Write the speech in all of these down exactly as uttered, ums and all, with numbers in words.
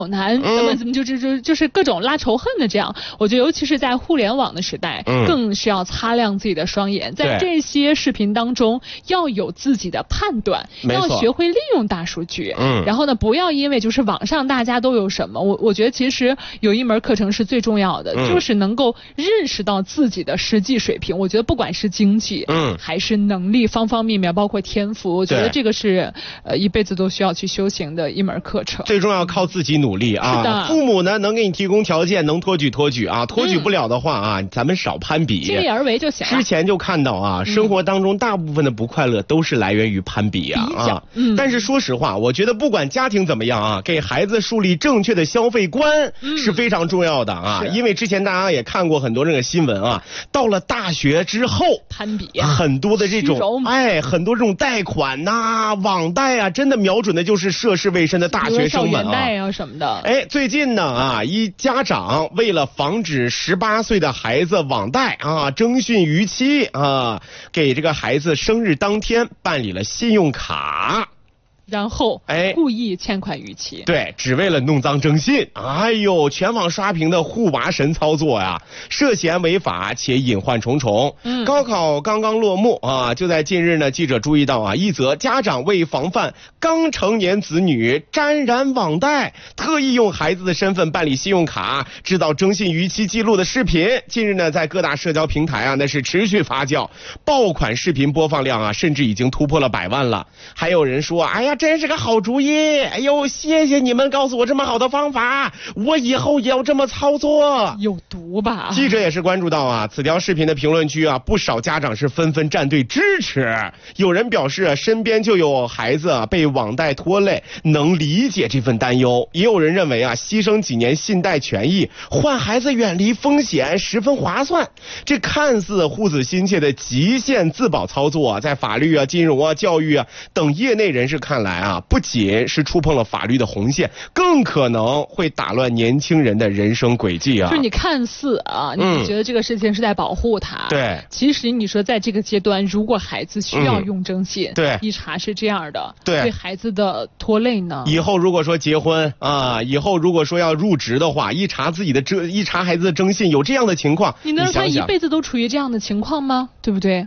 男，怎么怎么就就就就是各种拉仇恨的这样，我觉得尤其是在互联网的时代，嗯、更是要擦亮自己的双眼，在这些视频当中要有自己的判断，要学会利用大数据，嗯，然后呢，不要因为就是网上大家都有什么，我我觉得其实有一门课程是最重要的，嗯、就是能够认识到自己的实际水平。我觉得不管是经济，嗯，还是能力方方面面，包括天赋，我觉得这个是呃一辈子都需要去修行的一门课程。 最重要靠自己努力。努力啊！父母呢能给你提供条件，能托举托举啊，托举不了的话啊，嗯、咱们少攀比， 尽力而为就行了。 之前就看到啊，生活当中大部分的不快乐都是来源于攀比啊啊！嗯、但是说实话，我觉得不管家庭怎么样啊，给孩子树立正确的消费观是非常重要的啊。嗯、因为之前大家也看过很多这个新闻啊，到了大学之后攀比， 很多的这种哎，很多这种贷款呐、啊、网贷啊，真的瞄准的就是涉世未深的大学生们啊， 贷啊什么的。 哎，最近呢啊，一家长为了防止十八岁的孩子网贷啊，征信逾期啊，给这个孩子生日当天办理了信用卡。 然后，哎，故意欠款逾期， 对，只为了弄脏征信。哎呦，全网刷屏的护娃神操作呀，涉嫌违法且隐患重重。嗯，高考刚刚落幕啊，就在近日呢，记者注意到啊，一则家长为防范刚成年子女沾染网贷，特意用孩子的身份办理信用卡，制造征信逾期记录的视频。近日呢，在各大社交平台啊，那是持续发酵，爆款视频播放量啊，甚至已经突破了百万了。还有人说，哎呀，真是个好主意！哎呦，谢谢你们告诉我这么好的方法，我以后也要这么操作。 有毒吧？ 记者也是关注到啊，此条视频的评论区啊，不少家长是纷纷站队支持。有人表示，身边就有孩子被网贷拖累，能理解这份担忧。也有人认为啊，牺牲几年信贷权益，换孩子远离风险，十分划算。这看似护子心切的极限自保操作啊，在法律啊、金融啊、教育啊等业内人士看来啊，不仅是触碰了法律的红线，更可能会打乱年轻人的人生轨迹啊！ 就是你看似啊，你觉得这个事情是在保护他， 对、嗯， 其实你说在这个阶段，如果孩子需要用征信，嗯、对，一查是这样的， 对， 对孩子的拖累呢？ 以后如果说结婚啊，以后如果说要入职的话，一查自己的征，一查孩子的征信有这样的情况， 你能让他一辈子都处于这样的情况吗？对不对？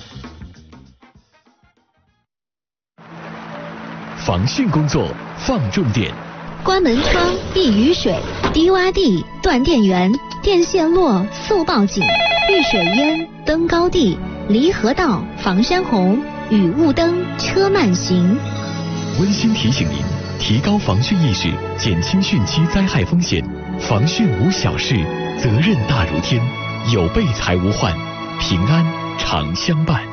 防汛工作放重点， 关门窗、避雨水、低洼地、断电源、电线落、速报警、遇水淹、登高地、离合道、防山洪、雨雾灯、车慢行。 温馨提醒您，提高防汛意识，减轻汛期灾害风险。防汛无小事，责任大如天。有备才无患，平安常相伴。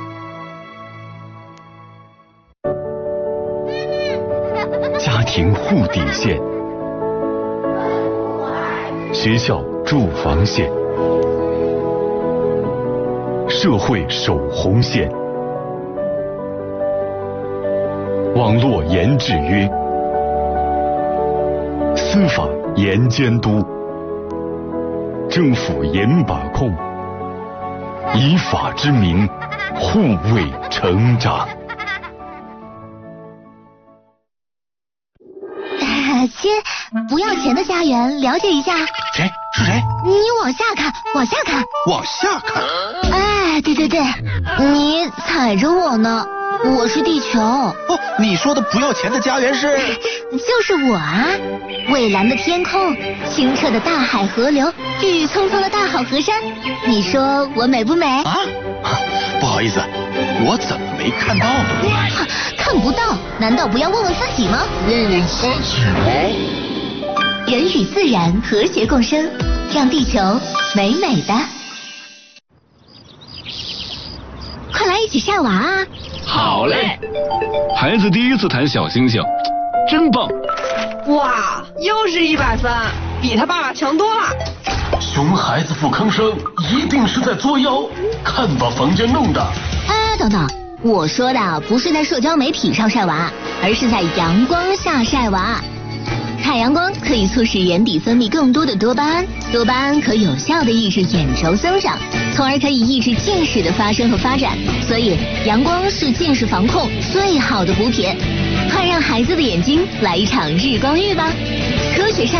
家庭护底线，学校驻防线，社会守红线，网络严制约，司法严监督，政府严把控，以法之名护卫成长。 亲，不要钱的家园，了解一下。 谁？是谁？ 你往下看，往下看， 往下看。 哎，对对对，你踩着我呢，我是地球。哦， 你说的不要钱的家园是？ 就是我啊！蔚蓝的天空，清澈的大海河流，郁郁葱葱的大好河山，你说我美不美？ 啊？不好意思，我怎么没看到呢？ 看不到，难道不要问问自己吗？ 问问自己吗？ 人与自然和谐共生，让地球美美的。快来一起晒娃啊！ 好嘞！孩子第一次弹小星星，真棒！ 哇，又是一百分，比他爸爸强多了。 熊孩子不吭声，一定是在作妖。看把房间弄的！ 哎，等等，我说的不是在社交媒体上晒娃，而是在阳光下晒娃。太阳光可以促使眼底分泌更多的多巴胺，多巴胺可有效地抑制眼轴增长，从而可以抑制近视的发生和发展。所以，阳光是近视防控最好的补品。快快让孩子的眼睛来一场日光浴吧！科学上。